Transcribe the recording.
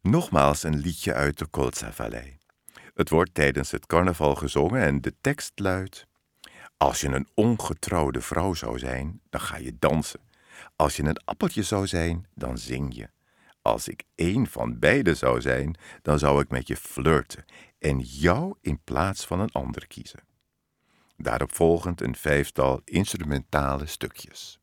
Nogmaals een liedje uit de Colza-vallei. Het wordt tijdens het carnaval gezongen en de tekst luidt: als je een ongetrouwde vrouw zou zijn, dan ga je dansen. Als je een appeltje zou zijn, dan zing je. Als ik één van beide zou zijn, dan zou ik met je flirten en jou in plaats van een ander kiezen. Daarop volgend een 5-tal instrumentale stukjes.